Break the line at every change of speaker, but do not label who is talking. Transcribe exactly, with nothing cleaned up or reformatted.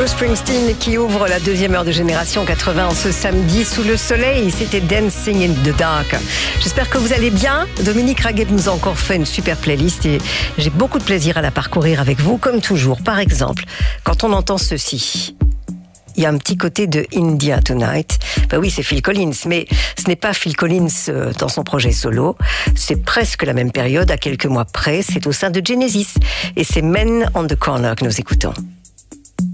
Bruce Springsteen qui ouvre la deuxième heure de Génération quatre-vingts en ce samedi sous le soleil. C'était Dancing in the Dark. J'espère que vous allez bien. Dominique Raguet nous a encore fait une super playlist et j'ai beaucoup de plaisir à la parcourir avec vous, comme toujours. Par exemple, quand on entend ceci, il y a un petit côté de India Tonight. Ben oui, c'est Phil Collins, mais ce n'est pas Phil Collins dans son projet solo. C'est presque la même période, à quelques mois près. C'est au sein de Genesis. Et c'est Men on the Corner que nous écoutons.